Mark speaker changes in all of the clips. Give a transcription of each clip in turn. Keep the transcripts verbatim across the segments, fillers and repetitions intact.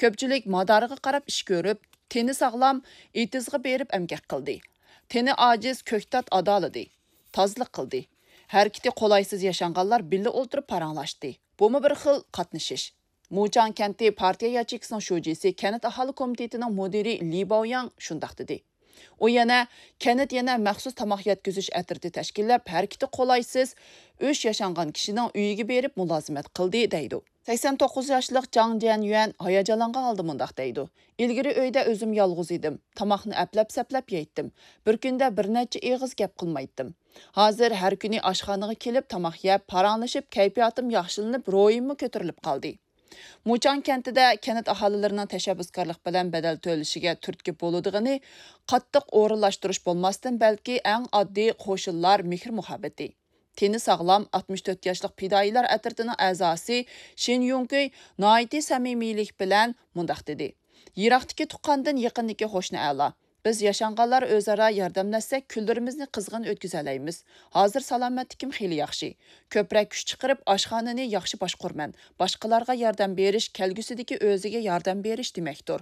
Speaker 1: Ko'pchilik madoriga qarab ish ko'rib, teni sog'lom, etizga berib emgak qildi. Teni aciz ko'ktat adolidi. Tozliq qildi. Harakati qolaysiz yaşanganlar birga o'ltirib paranglashdi. Bumi bir xil qatnashish. Mujan kenti partiya yachikisining shujisi Kanat aholi komitetining mudiri Li Baoyang shundaq dedi. U yana Kanat yana maxsus tamoq yetkazish atriti tashkillab, harakati qolaysiz o'sh yaşangan kishining uyiga berib mulozimat qildi deydi. sakson to'qqiz yoshlik Jang Jianyuan hayajonlangan holda mundaq deydi. Ilgari uyda o'zim yolg'iz edim. Tamoqni aplab-saplab yeydim. Bir kunda bir necha eg'iz gap qilmaydim. Hozir har kuni oshxonaga kelib tamoq yeb, paranglashib, kayfiyatim yaxshilanib, ro'yimmi ko'tarilib qoldi. Muchan kentida Kanat aholilarining tashabbuskorlik bilan badal to'lashiga turtki bo'ladiganini qattiq o'rinlashtirish bo'lmasdan, balki eng oddiy qo'shinlar mehr muhabbati. Teni sağlam oltmish to'rt yoshlik fidoyilar atritining a'zosi Shin Yongkui noiti samimiylik bilan mundaq dedi. Yiroqdagi tuqqandan yaqindagi qo'shni a'lo. Biz yaşanganlar o'zaro yordamlashsak, kunlarimizni qizg'in o'tkazalaymiz. Hozir salomatlikim xeyli yaxshi. Ko'proq kuch chiqarib, oshxonani yaxshi boshqurman. Boshqalarga yordam berish kelgusidagi o'ziga yordam berish demakdir.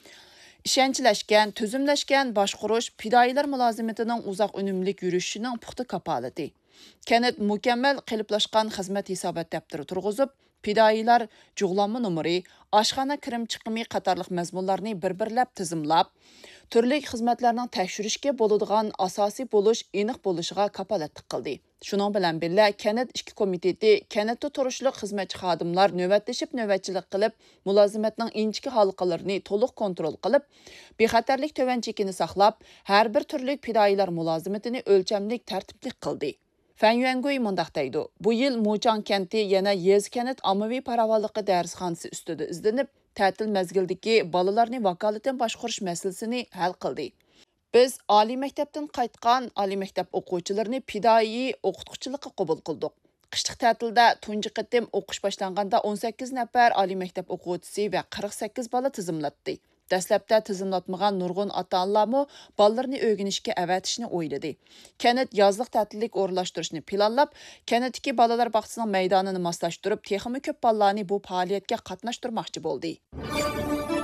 Speaker 1: İşençleşken, tüzümleşken başquruş fidoyilar mulozimatining uzoq unumlik yurishining puxta kapolati. Kanat mukammal qiliblaşgan xizmat hisobot daftari turg'izib, fidoyilar jug'lanma numeri, oshxona kirim chiqimi qatorliq mazmunlarni bir-birlab tizimlab, turli xizmatlarning tekshirishga bo'ladigan asosiy bo'lish aniq bo'lishiga kapolatlik qildi. Shuning bilan birga Kanat ikki komiteti Kanatda turishliq xizmatchi xodimlar navbatlashib navbatchilik qilib, mulozimatning inchki halqalarini to'liq kontrol qilib, bexatarlik to'van chekini saqlab, har bir turli fidoyilar mulozimatini o'lchamlik tartibli qildi. Fan Yuangui mundaq deydi. Bu yil Muchan kenti yana Yez Kanat ommaviy paravolliqi darsxonasi ustida izlanib, ta'til mezgildagi bolalarni vakolatan boshqarish masalasini hal qildi. Biz oliy maktabdan qaytgan oliy maktab o'quvchilarini fidoyi o'qituvchilikqa qabul qildik. Qishliq ta'tilda tunji qatim o'qish boshlanganda o'n sakkiz nafar oliy maktab o'quvchisi va qirq sakkiz bola tizimlatdi. Dastlabda tizimlatmagan nurg'un ota-onalarmi bolalarni o'rganishga avatishni o'yladi. Kanat yozliq ta'tillik o'rinlashtirishni planlab, Kanatdagi bolalar bog'chasining maydonini moslashtirib, texnik ko'p bolalarni bu faoliyatga qatnashtirmoqchi bo'ldi.